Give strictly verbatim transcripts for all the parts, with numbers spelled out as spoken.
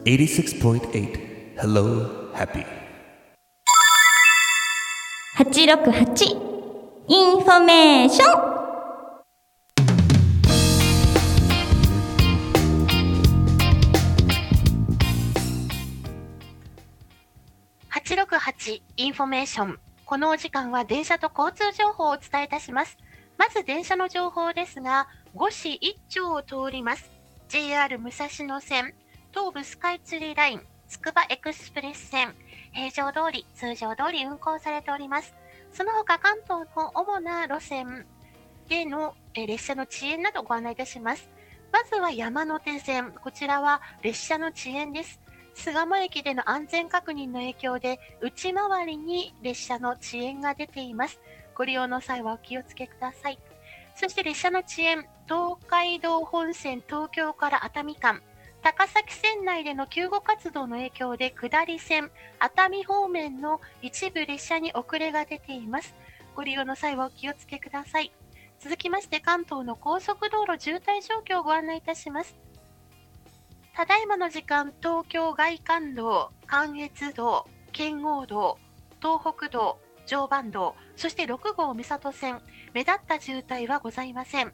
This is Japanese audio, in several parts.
eighty-six point eight Hello Happy はちろくはちインフォメーション。 はちろくはちインフォメーション。このお時間は電車と交通情報をお伝えいたします。まず電車の情報ですが、五市一町を通ります ジェイアール 武蔵野線、東武スカイツリーライン、つくばエクスプレス線、平常通り通常通り運行されております。その他関東の主な路線でのえ列車の遅延などをご案内いたします。まずは山手線、こちらは列車の遅延です。巣鴨駅での安全確認の影響で内回りに列車の遅延が出ています。ご利用の際はお気をつけください。そして列車の遅延、東海道本線東京から熱海間、高崎線内での救護活動の影響で下り線、熱海方面の一部列車に遅れが出ています。ご利用の際はお気をつけください。続きまして関東の高速道路渋滞状況をご案内いたします。ただいまの時間、東京外環道、関越道、圏央道、東北道、常磐道、そしてろくごう三郷線、目立った渋滞はございません。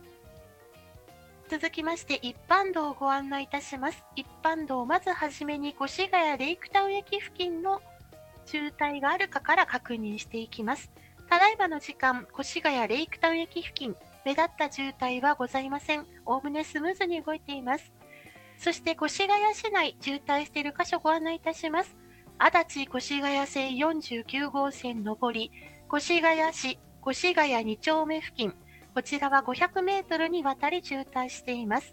続きまして一般道をご案内いたします。一般道、まずはじめに越谷レイクタウン駅付近の渋滞があるかから確認していきます。ただいまの時間、越谷レイクタウン駅付近、目立った渋滞はございません。おおむねスムーズに動いています。そして越谷市内、渋滞している箇所をご案内いたします。足立越谷線よんじゅうきゅうごう線上り、越谷市越谷に丁目付近、こちらはごひゃくメートルにわたり渋滞しています。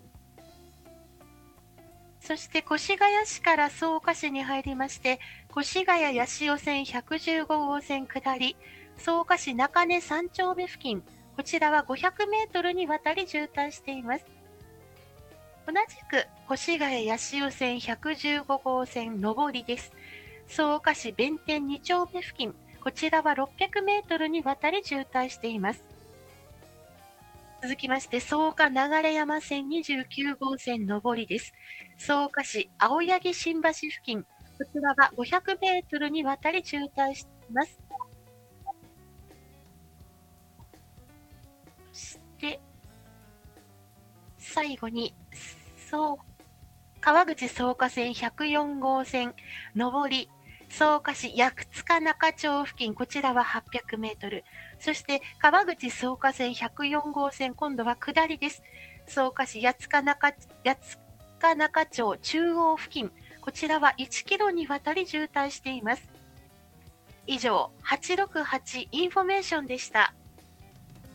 そして越谷市から草加市に入りまして、越谷八潮線ひゃくじゅうごごう線下り、草加市中根さん丁目付近、こちらはごひゃくメートルにわたり渋滞しています。同じく越谷八潮線ひゃくじゅうごごう線上りです。草加市弁天に丁目付近、こちらはろっぴゃくメートルにわたり渋滞しています。続きまして草加流山線にじゅうきゅうごう線上りです。草加市青柳新橋付近、こちらはごひゃくメートルにわたり渋滞しています。そして最後にそう川口草加線ひゃくよんごう線上り、草加市八塚中町付近、こちらははっぴゃくメートル。そして川口草加線ひゃくよんごう線、今度は下りです。草加市八塚中八塚中町中央付近、こちらはいちキロにわたり渋滞しています。以上、はちろくはちインフォメーションでした。